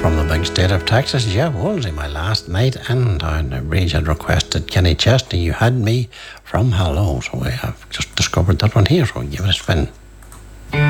from the big state of Texas, Jeff Woolsey, my last night, and Rage had requested Kenny Chesney, You Had Me from Hello. So we have just discovered that one here, so give it a spin.